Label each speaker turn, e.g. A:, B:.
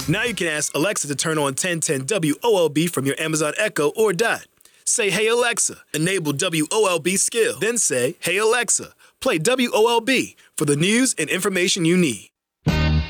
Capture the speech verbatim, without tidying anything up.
A: Now you can ask Alexa to turn on ten ten W O L B from your Amazon Echo or Dot. Say, hey Alexa, enable W O L B skill. Then say, hey Alexa, play W O L B for the news and information you need.